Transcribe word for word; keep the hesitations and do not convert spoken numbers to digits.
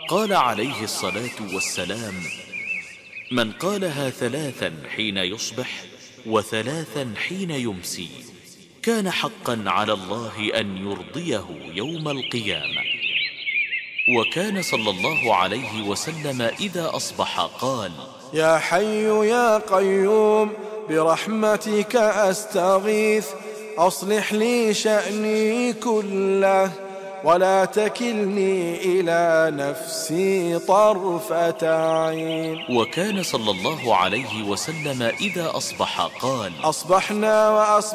قال عليه الصلاة والسلام: من قالها ثلاثا حين يصبح وثلاثا حين يمسي كان حقا على الله أن يرضيه يوم القيامة. وكان صلى الله عليه وسلم إذا أصبح قال: يا حي يا قيوم برحمتك أستغيث، أصلح لي شأني كله ولا تكلني إلى نفسي طرفة عين. وكان صلى الله عليه وسلم إذا أصبح قال: أصبحنا وأصبحنا